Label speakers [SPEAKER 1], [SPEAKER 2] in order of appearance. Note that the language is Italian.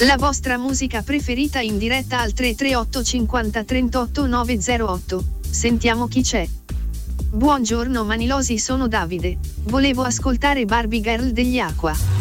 [SPEAKER 1] La vostra musica preferita in diretta al 338 50 38 908. Sentiamo chi c'è. Buongiorno Manilosi, sono Davide. Volevo ascoltare Barbie Girl degli Aqua.